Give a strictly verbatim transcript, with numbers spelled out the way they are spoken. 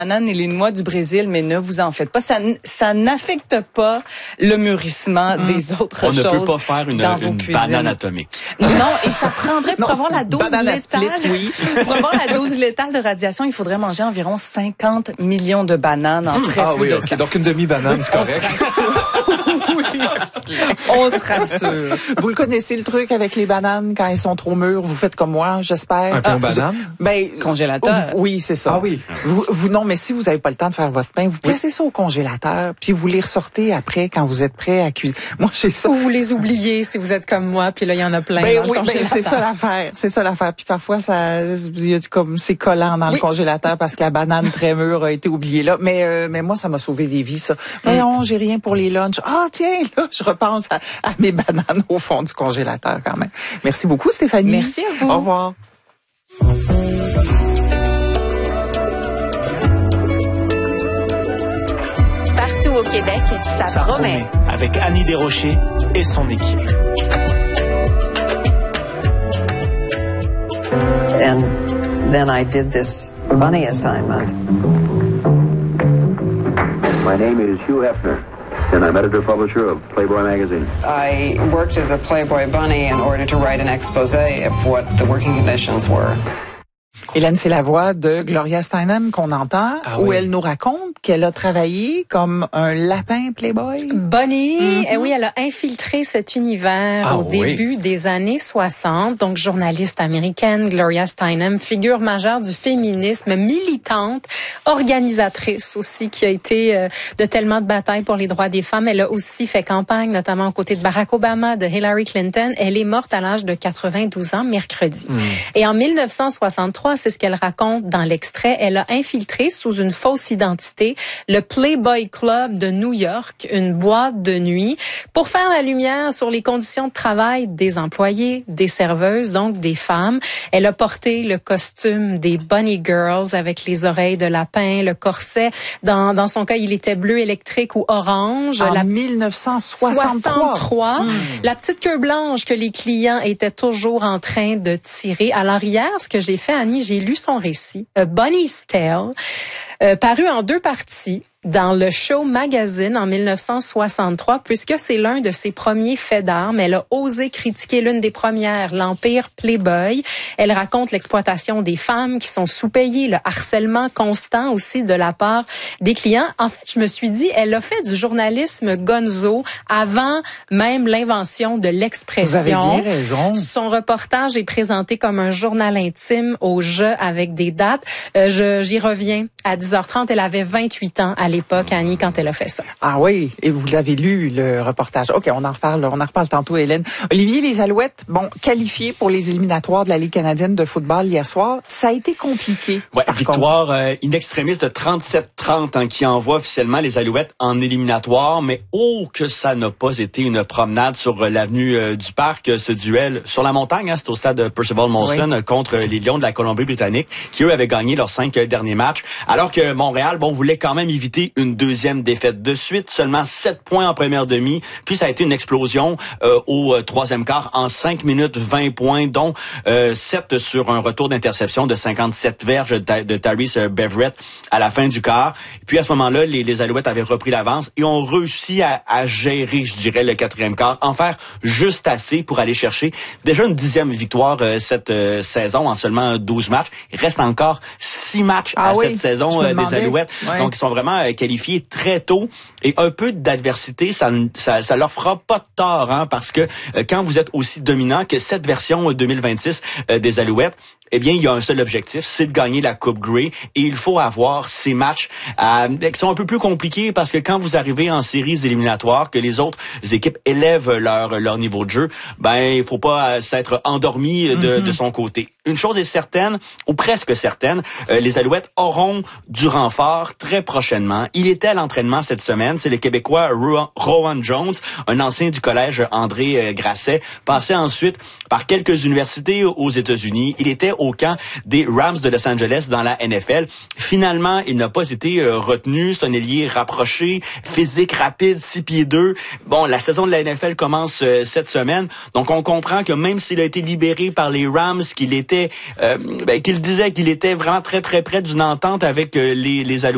bananes et les noix du Brésil, mais ne vous en faites pas. Ça, ça n'affecte pas le mûrissement mmh. des autres On choses. On ne peut pas faire une, dans une banane atomique. Non, et ça prendrait, pour non, avoir la dose létale, split, oui. pour avoir la dose létale de radiation, il faudrait manger environ cinquante millions de bananes en mmh. très ah, peu oui, de okay. temps. Donc une demi-banane, c'est correct. On se rassure. Vous le connaissez, le truc avec les bananes, quand elles sont trop mûres, vous faites comme moi, j'espère. Un pain ah, aux bananes? Ben, congélateur. Vous, oui, c'est ça. Ah oui. Vous, vous, non, mais si vous n'avez pas le temps de faire votre pain, vous placez oui. ça au congélateur, puis vous les ressortez après quand vous êtes prêt à cuisiner. Moi, j'ai ça. Ou vous les oubliez si vous êtes comme moi, puis là, il y en a plein ben, dans oui, le congélateur. Ben, c'est ça l'affaire. C'est ça l'affaire. Puis parfois, ça, il y a comme, c'est collant dans oui. le congélateur parce que la banane très mûre a été oubliée là. Mais, euh, mais moi, ça m'a sauvé des vies, ça. Voyons, mm. j'ai rien pour les lunchs. Ah, tiens, là, je repense à, à mes bananes au fond du congélateur quand même. Merci beaucoup, Stéphanie. Merci à vous. Au revoir. Partout au Québec, ça, ça promet. promet. Avec Annie Desrochers et son équipe. And then I did this bunny assignment. My name is Hugh Hefner, and I'm editor-publisher of Playboy magazine. I worked as a Playboy bunny in order to write an expose of what the working conditions were. Hélène, c'est la voix de Gloria Steinem qu'on entend, ah où oui. elle nous raconte qu'elle a travaillé comme un lapin Playboy. Bunny, mm-hmm. eh oui, elle a infiltré cet univers ah au oui. début des années soixante. Donc, journaliste américaine, Gloria Steinem, figure majeure du féminisme, militante, organisatrice aussi, qui a été euh, de tellement de batailles pour les droits des femmes. Elle a aussi fait campagne, notamment aux côtés de Barack Obama, de Hillary Clinton. Elle est morte à l'âge de quatre-vingt-douze ans, mercredi. Mm. Et en mille neuf cent soixante-trois, c'est ce qu'elle raconte dans l'extrait. Elle a infiltré sous une fausse identité le Playboy Club de New York, une boîte de nuit, pour faire la lumière sur les conditions de travail des employés, des serveuses, donc des femmes. Elle a porté le costume des Bunny Girls avec les oreilles de lapin, le corset. Dans, dans son cas, il était bleu électrique ou orange. En la... mille neuf cent soixante-trois. soixante-trois. Mmh. La petite queue blanche que les clients étaient toujours en train de tirer. Alors hier, ce que j'ai fait, Annie, j'ai lu son récit, A Bunny's Tale, euh, paru en deux parties dans le Show Magazine en mille neuf cent soixante-trois, puisque c'est l'un de ses premiers faits d'armes. Elle a osé critiquer l'une des premières, l'empire Playboy. Elle raconte l'exploitation des femmes qui sont sous-payées, le harcèlement constant aussi de la part des clients. En fait, je me suis dit, elle a fait du journalisme gonzo avant même l'invention de l'expression. Vous avez bien raison. Son reportage est présenté comme un journal intime au jeu avec des dates. Euh, je, j'y reviens à dix heures trente. Elle avait vingt-huit ans à l'époque, Annie, quand elle a fait ça. Ah oui, et vous l'avez lu, le reportage. OK, on en reparle, on en reparle tantôt, Hélène. Olivier, les Alouettes, bon, qualifiés pour les éliminatoires de la Ligue canadienne de football hier soir, ça a été compliqué. Ouais, victoire euh, in extremis de trente-sept trente hein, qui envoie officiellement les Alouettes en éliminatoire, mais oh que ça n'a pas été une promenade sur euh, l'avenue euh, du Parc, euh, ce duel sur la montagne, hein, c'est au stade Percival Molson oui. euh, contre les Lions de la Colombie-Britannique, qui eux avaient gagné leurs cinq euh, derniers matchs, alors que Montréal, bon, voulait quand même éviter une deuxième défaite de suite, seulement sept points en première demi, puis ça a été une explosion euh, au euh, troisième quart en cinq minutes, vingt points, dont euh, sept sur un retour d'interception de cinquante-sept verges de, de Tyrese Beverett à la fin du quart. Puis à ce moment-là, les, les Alouettes avaient repris l'avance et ont réussi à, à gérer, je dirais, le quatrième quart, en faire juste assez pour aller chercher déjà une dixième victoire euh, cette euh, saison en seulement douze matchs. Il reste encore six matchs ah à oui, cette saison euh, des Alouettes. Ouais. Donc, ils sont vraiment euh, qualifiés très tôt. Et un peu d'adversité, ça, ça, ça leur fera pas de tort, hein, parce que euh, quand vous êtes aussi dominant que cette version deux mille vingt-six euh, des Alouettes, eh bien, il y a un seul objectif, c'est de gagner la Coupe Grey. Et il faut avoir ces matchs euh, qui sont un peu plus compliqués parce que quand vous arrivez en séries éliminatoires, que les autres équipes élèvent leur leur niveau de jeu, ben il faut pas euh, s'être endormi de, mm-hmm. de son côté. Une chose est certaine, ou presque certaine, euh, les Alouettes auront du renfort très prochainement. Il était à l'entraînement cette semaine. C'est le Québécois Rowan Jones, un ancien du collège André Grasset, passé ensuite par quelques universités aux États-Unis. Il était au camp des Rams de Los Angeles dans la N F L. Finalement, il n'a pas été euh, retenu. C'est un ailier rapproché, physique, rapide, six pieds deux. Bon, la saison de la N F L commence euh, cette semaine. Donc, on comprend que même s'il a été libéré par les Rams, qu'il était, euh, ben, qu'il disait qu'il était vraiment très, très près d'une entente avec euh, les, les Alouettes,